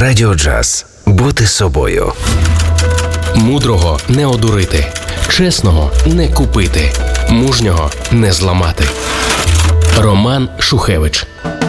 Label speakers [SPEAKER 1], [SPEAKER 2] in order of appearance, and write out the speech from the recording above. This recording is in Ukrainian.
[SPEAKER 1] Радіо Джаз. Бути собою.
[SPEAKER 2] Мудрого не одурити, чесного не купити, мужнього не зламати. Роман Шухевич.